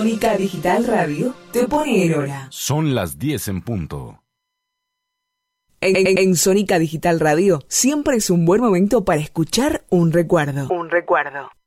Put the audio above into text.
Sónica Digital Radio te pone en hora. Son las 10 en punto. En Sónica Digital Radio siempre es un buen momento para escuchar un recuerdo. Un recuerdo.